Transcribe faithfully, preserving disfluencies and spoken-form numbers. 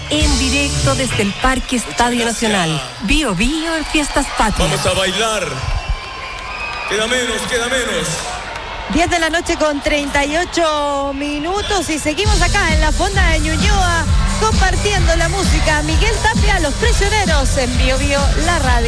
en directo desde el Parque Estadio Nacional. Bio Bio en Fiestas Patrias. Vamos a bailar. Queda menos, queda menos. diez de la noche con treinta y ocho minutos y seguimos acá en la Fonda de Ñuñoa compartiendo la música. Miguel Tapia, Los Prisioneros en Bio Bio, la radio.